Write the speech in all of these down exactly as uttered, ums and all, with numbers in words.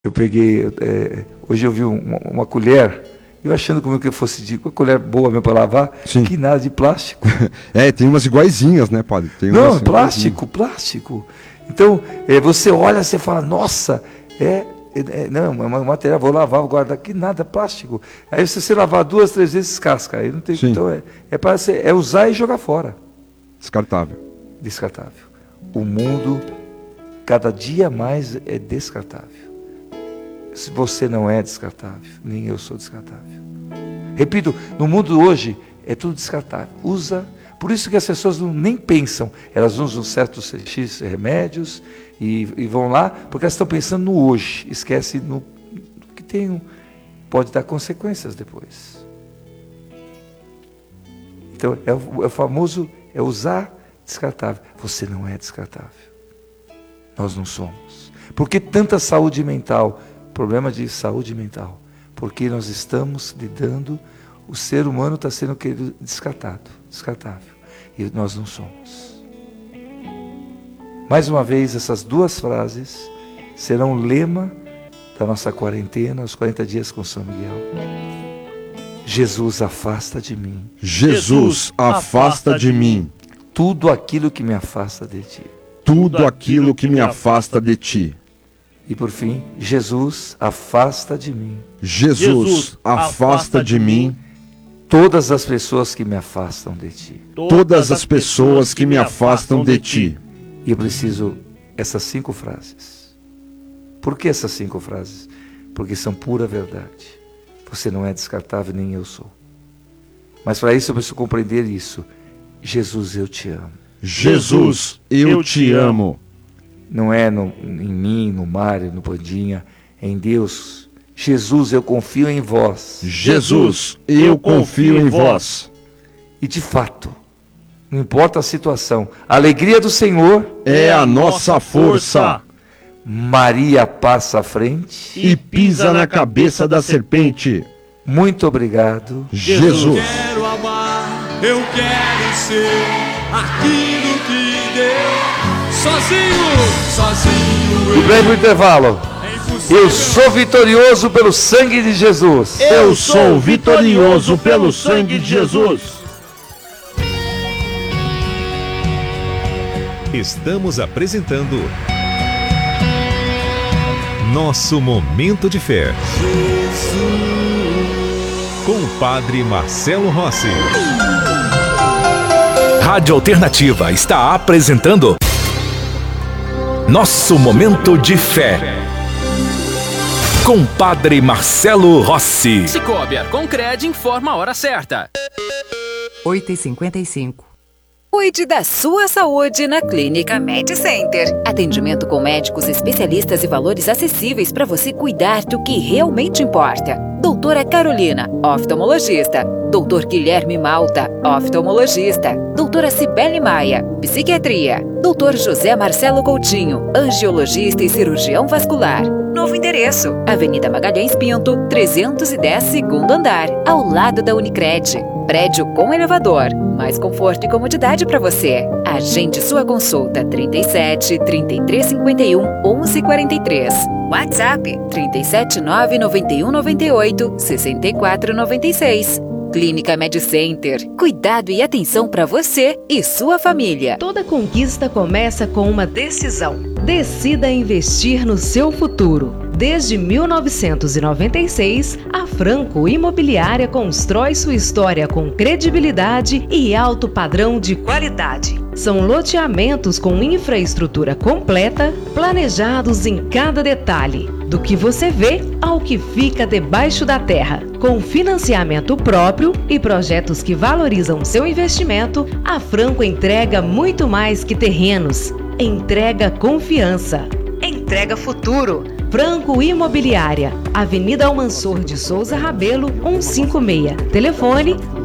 Eu peguei, é, hoje eu vi uma, uma colher, eu achando como que eu fosse de uma colher boa mesmo para lavar, Sim. que nada de plástico. É, tem umas iguaizinhas, né, padre? Tem Não, umas plástico, plástico. Então, é, você olha, você fala, nossa, é, é não, é um material, vou lavar, vou guardar, que nada, plástico. Aí se você lavar duas, três vezes, casca. Aí não tem, então é, é para é usar e jogar fora. Descartável. Descartável. O mundo, cada dia mais, é descartável. Se você não é descartável, nem eu sou descartável. Repito, no mundo hoje é tudo descartável. Usa, por isso que as pessoas não, nem pensam. Elas usam certos X remédios e, e vão lá, porque elas estão pensando no hoje. Esquece no, no que tem, um, pode dar consequências depois. Então é o, é o famoso, é usar descartável. Você não é descartável. Nós não somos. Por que tanta saúde mental? Problema de saúde mental, porque nós estamos lidando, o ser humano está sendo querido descartado, descartável, e nós não somos. Mais uma vez, essas duas frases serão o lema da nossa quarentena, os quarenta dias com São Miguel. Jesus, afasta de mim. Jesus, afasta de mim tudo aquilo que me afasta de ti. Tudo aquilo que me afasta de ti. E por fim, Jesus, afasta de mim. Jesus, afasta de mim todas as pessoas que me afastam de ti. Todas as pessoas que me afastam de ti. E eu preciso essas cinco frases. Por que essas cinco frases? Porque são pura verdade. Você não é descartável, nem eu sou. Mas para isso eu preciso compreender isso. Jesus, eu te amo. Jesus, eu te amo. Não é no, em mim, no Mário, no Pandinha, é em Deus. Jesus, eu confio em vós. Jesus, eu confio em vós. E de fato, não importa a situação, a alegria do Senhor é a nossa força. Maria passa à frente e pisa na cabeça da serpente. Muito obrigado, Jesus. Eu quero amar, eu quero ser aquilo que Deus. Sozinho, sozinho. E breve intervalo. Eu sou vitorioso pelo sangue de Jesus. Eu sou vitorioso pelo sangue de Jesus. Estamos apresentando Nosso Momento de Fé. Com o Padre Marcelo Rossi. Rádio Alternativa está apresentando Nosso Momento de Fé, com Padre Marcelo Rossi. Cicobi Arconcred informa a hora certa. oito e cinquenta e cinco. Cuide da sua saúde na Clínica Med Center. Atendimento com médicos especialistas e valores acessíveis para você cuidar do que realmente importa. Doutora Carolina, oftalmologista. Doutor Guilherme Malta, oftalmologista. Doutora Cibele Maia, psiquiatria. Doutor José Marcelo Coutinho, angiologista e cirurgião vascular. Novo endereço, Avenida Magalhães Pinto, trezentos e dez, segundo andar, ao lado da Unicred. Prédio com elevador. Mais conforto e comodidade para você. Agende sua consulta trinta e sete, trinta e três cinquenta e um, onze quarenta e três. WhatsApp trinta e sete, nove noventa e um, noventa e oito, sessenta e quatro noventa e seis. Clínica Med Center. Cuidado e atenção para você e sua família. Toda conquista começa com uma decisão. Decida investir no seu futuro. Desde mil novecentos e noventa e seis, a Franco Imobiliária constrói sua história com credibilidade e alto padrão de qualidade. São loteamentos com infraestrutura completa, planejados em cada detalhe, do que você vê ao que fica debaixo da terra. Com financiamento próprio e projetos que valorizam seu investimento, a Franco entrega muito mais que terrenos. Entrega confiança. Entrega futuro. Franco Imobiliária, Avenida Almansor de Souza Rabelo, cento e cinquenta e seis. Telefone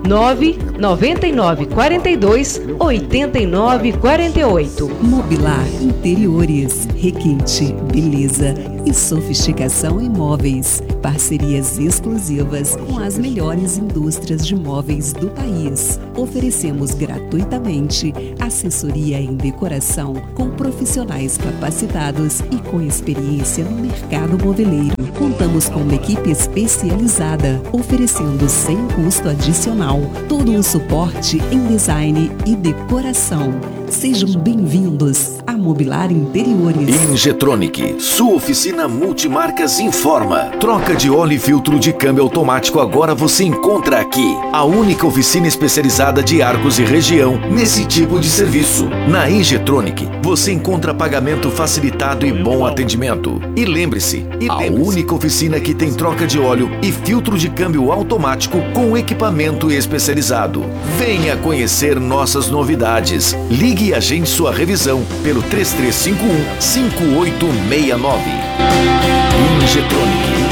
nove nove nove quatro dois oito nove quatro oito. Mobilar Interiores, requinte, beleza e sofisticação em móveis. Parcerias exclusivas com as melhores indústrias de móveis do país. Oferecemos gratuitamente assessoria em decoração com profissionais capacitados e com experiência no mercado moveleiro. Contamos com uma equipe especializada, oferecendo sem custo adicional todo o suporte em design e decoração. Sejam bem-vindos a Mobilar Interiores. Injetronic, sua oficina multimarcas informa. Troca de óleo e filtro de câmbio automático agora você encontra aqui. A única oficina especializada de Arcos e região nesse tipo de serviço. Na Injetronic, você encontra pagamento facilitado e bom atendimento. E lembre-se, a única oficina que tem troca de óleo e filtro de câmbio automático com equipamento especializado. Venha conhecer nossas novidades. Ligue e agende sua revisão pelo três três cinco um, cinco oito seis nove. Injetronic.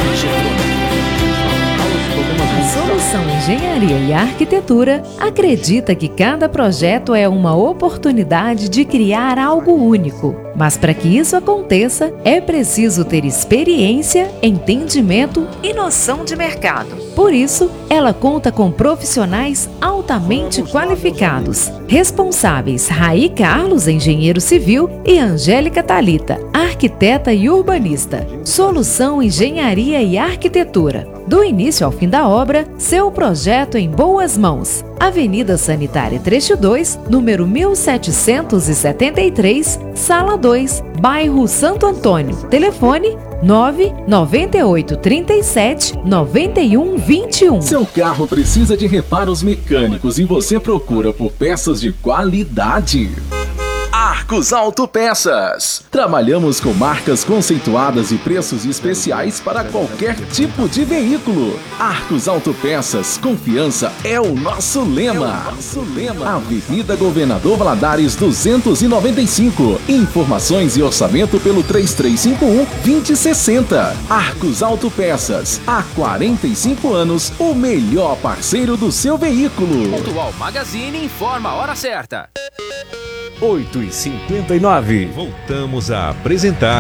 A Solução Engenharia e Arquitetura acredita que cada projeto é uma oportunidade de criar algo único. Mas para que isso aconteça, é preciso ter experiência, entendimento e noção de mercado. Por isso, ela conta com profissionais altamente qualificados, responsáveis Raí Carlos, engenheiro civil, e Angélica Thalita, arquiteta e urbanista. Solução Engenharia e Arquitetura. Do início ao fim da obra, seu projeto em boas mãos. Avenida Sanitária Trecho dois, número mil setecentos e setenta e três, Sala dois, bairro Santo Antônio. Telefone nove nove oito três sete nove um dois um. Seu carro precisa de reparos mecânicos e você procura por peças de qualidade? Arcos Autopeças. Trabalhamos com marcas conceituadas e preços especiais para qualquer tipo de veículo. Arcos Autopeças, confiança é o nosso lema. É o nosso lema. Avenida Governador Valadares duzentos e noventa e cinco. Informações e orçamento pelo três três cinco um, dois zero seis zero. Arcos Autopeças, há quarenta e cinco anos, o melhor parceiro do seu veículo. Pontual Magazine informa a hora certa. oito e cinquenta e nove. Voltamos a apresentar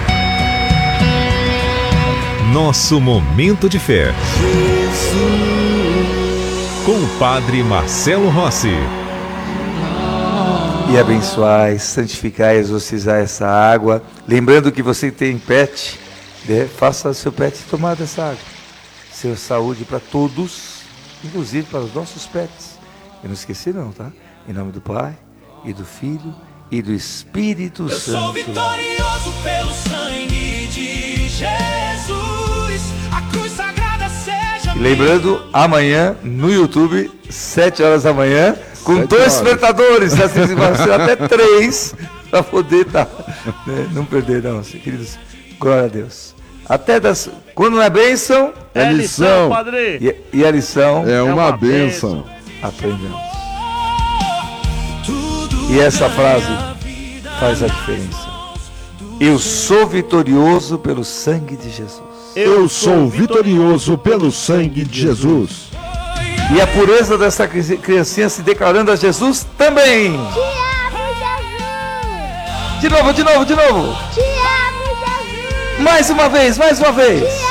Nosso Momento de Fé. Com o Padre Marcelo Rossi. E abençoai, santificai, exorcizai essa água. Lembrando que você tem pet, né? Faça seu pet tomar dessa água. Seu saúde para todos, inclusive para os nossos pets. Eu não esqueci não, tá? Em nome do Pai, e do Filho, e do Espírito Eu Santo. Eu sou vitorioso pelo sangue de Jesus. A cruz sagrada seja E lembrando, amanhã, no YouTube, sete horas da manhã, com sete dois horas. Espectadores, assim, vai ser até três, para poder tá, né, não perder, não, queridos. Glória a Deus. Até das. Quando não é bênção, é, é lição, lição, padre. E, e a lição é uma, é uma bênção. Aprendemos. E essa frase faz a diferença. Eu sou vitorioso pelo sangue de Jesus. Eu sou vitorioso pelo sangue de Jesus. E a pureza dessa criancinha se declarando a Jesus também. Te amo, Jesus. De novo, de novo, de novo. Te amo, Jesus. Mais uma vez, mais uma vez. Te